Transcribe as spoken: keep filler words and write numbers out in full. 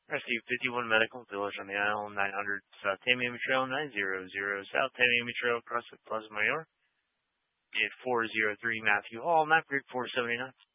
Rescue fifty-one Medical, Village on the Isle, nine hundred South Tamiami Trail, nine hundred South Tamiami Trail, across the Plaza Mayor. At four oh three Matthew Hall, map grid four seventy knots.